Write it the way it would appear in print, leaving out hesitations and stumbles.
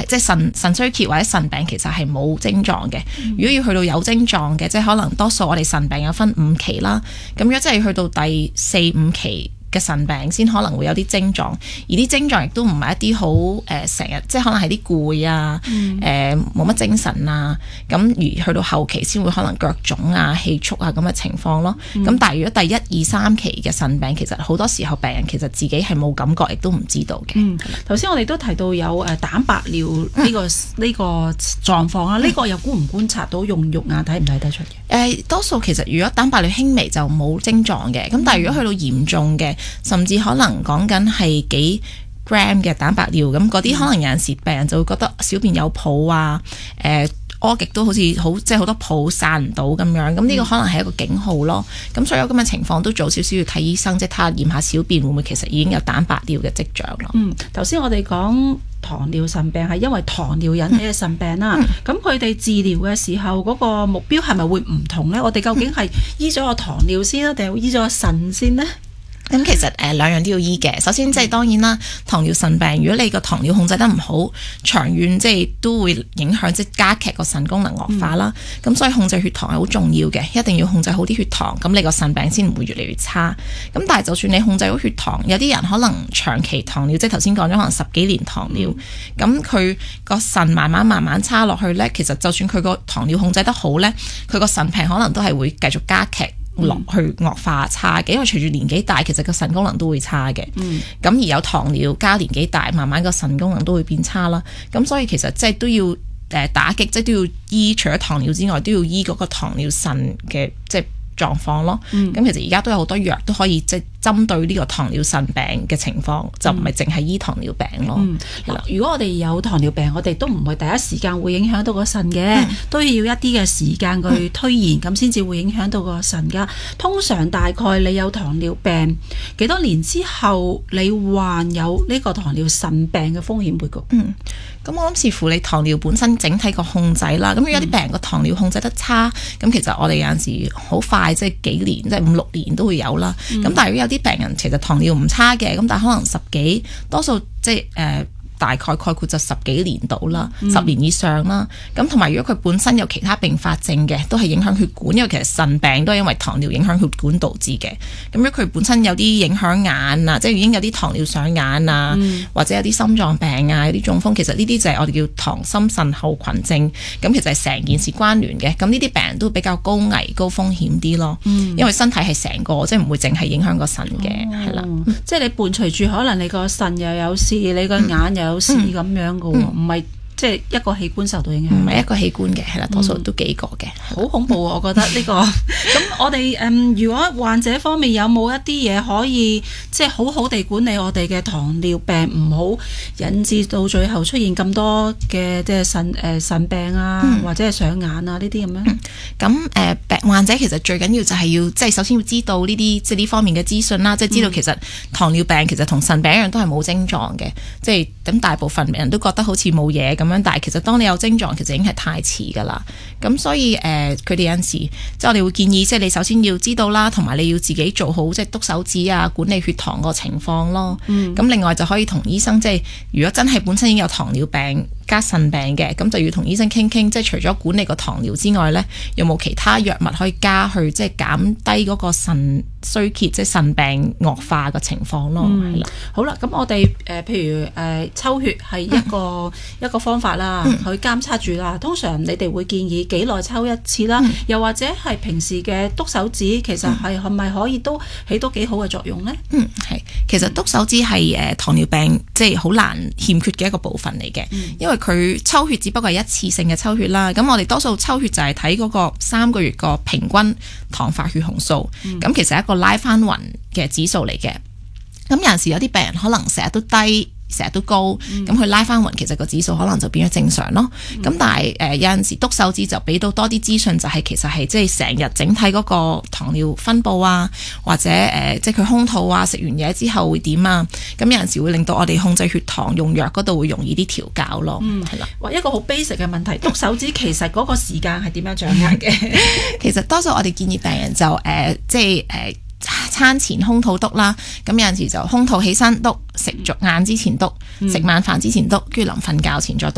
即係腎衰竭或者腎病其實係冇症狀嘅。如果要去到有症狀嘅，即係可能多數我哋腎病有分5期啦。咁如果真係去到第4、5期嘅腎病先可能會有啲症狀，而啲症狀亦都唔係一啲好成日，即係可能係啲攰啊，冇乜精神啊，咁而去到後期先會可能腳腫啊、氣促啊咁嘅情況咯。咁但係如果第1、2、3期嘅腎病，其實好多時候病人其實自己係冇感覺，亦都唔知道嘅。 頭先我哋都提到有蛋白尿呢個狀況啦，呢個又觀唔觀察到用肉眼睇唔睇得出嘅？ 多數其實如果蛋白尿輕微就冇症狀嘅，咁但係如果去到嚴重嘅，甚至可能講緊係幾 gram 嘅蛋白尿，咁嗰啲可能有陣時病人就會覺得小便有泡啊，屙極都好似即係好多泡散唔到咁樣，咁呢個可能係一個警號咯。咁所以有咁嘅情況都早少少要睇醫生，即係睇下驗下小便會唔會其實已經有蛋白尿嘅跡象咯。 頭先我哋講糖尿腎病係因為糖尿引起嘅腎病啦，咁佢哋治療嘅時候嗰個目標係咪會唔同呢？我哋究竟係醫咗個糖尿先啊，定係醫咗個腎先呢？ 咁其實兩樣都要醫嘅。首先即係當然啦，糖尿腎病如果你個糖尿控制得唔好，長遠即係都會影響即係加劇個腎功能惡化啦。咁所以控制血糖係好重要嘅，一定要控制好啲血糖，咁你個腎病先唔會越嚟越差。咁但係就算你控制好血糖，有啲人可能長期糖尿，即係頭先講咗可能10幾年糖尿，咁佢個腎慢慢差落去呢，其實就算佢個糖尿控制得好呢，佢個腎病可能都係會繼續加劇落去惡化差嘅，因為隨住年紀大，其實個腎功能都會差嘅。咁而有糖尿加年紀大，慢慢個腎功能都會變差啦。咁所以其實即係都要打擊，即係都要醫，除咗糖尿之外，都要醫嗰個糖尿腎嘅即係狀況咯。咁其實而家都有好多藥都可以即係針對呢個糖尿腎病嘅情況，就唔係淨係醫糖尿病咯。 如果我哋有糖尿病，我哋都唔會第一時間會影響到個腎嘅，都要一啲嘅時間去推延，咁先至會影響到個腎噶。通常大概你有糖尿病幾多年之後，你患有呢個糖尿腎病嘅風險會高？ 咁我諗視乎你糖尿本身整體個控制啦。咁如果有啲病人個糖尿控制得差，咁其實我哋有陣時好快即係幾年，即係5、6年都會有啦。咁但係如果有啲病人其實糖尿唔差嘅，咁但係可能10幾，多數即係大概概括就10幾年到啦，10年以上啦。咁同埋如果佢本身有其他併發症嘅，都係影響血管，因為其實腎病都係因為糖尿影響血管導致嘅。咁如果佢本身有啲影響眼啊，即係已經有啲糖尿上眼啊，或者有啲心臟病啊，有啲中風，其實呢啲就係我哋叫糖心腎後群症。咁其實係成件事關聯嘅。咁呢啲病人都比較高危高風險啲咯，因為身體係成個，即係唔會淨係影響個腎嘅，係啦。 即係你伴隨住可能你個腎又有事，你個眼又有事咁樣噶喎，唔係即係一個器官受到影響， 唔係一個器官嘅，係啦，多數都幾個嘅， 好恐怖啊！我覺得呢個咁我哋如果患者方面有冇一啲嘢可以即係好好地管理我哋嘅糖尿病，唔好引致到最後出現咁多嘅即係腎病啊，或者係上眼啊呢啲咁樣。 咁患者其實最緊要就係要即係首先要知道呢啲即係呢方面嘅資訊啦，即係知道其實糖尿病其實同腎病一樣都係冇症狀嘅，即係咁大部分人都覺得好似冇嘢咁樣，但係其實當你有症狀，其實已經係太遲噶啦。咁所以佢哋有陣時即係我哋會建議，即係你首先要知道啦，同埋你要自己做好即係督手指啊，管理血糖個情況咯。咁另外就可以同醫生，即係如果真係本身已經有糖尿病加腎病嘅，咁就要同醫生傾傾，即係除咗管理個糖尿之外呢，有冇其他藥物可以加去即係減低嗰個腎衰竭，即係腎病惡化嘅情況咯。係啦， 好啦，咁我哋譬如抽血係一個方法啦，去監測住啦。通常你哋會建議幾耐抽一次啦？又或者係平時嘅督手指，其實係咪可以都起到幾好嘅作用呢？ 係，其實督手指係糖尿病即係好難欠缺嘅一個部分嚟嘅，因為佢抽血只不過係一次性嘅抽血啦。咁我哋多數抽血就係睇嗰個3個月個平均糖化血紅素，咁其實係一個拉翻勻嘅指數嚟嘅。咁有陣時有啲病人可能成日都低，成日都高，咁佢拉翻勻，其實個指數可能就變咗正常咯。咁但係有陣時督手指就俾到多啲資訊，就係其實係即係成日整體嗰個糖尿分佈啊，或者即係佢空肚啊，食完嘢之後會點啊。咁有陣時會令到我哋控制血糖用藥嗰度會容易啲調校咯。係啦， 一個好 basic 嘅問題，督手指其實嗰個時間係點樣掌握嘅？ 其實多數我哋建議病人就即係餐前空肚督啦，咁有陣時就空肚起身督，食晏之前督，食晚飯之前督，跟住臨瞓覺前再督。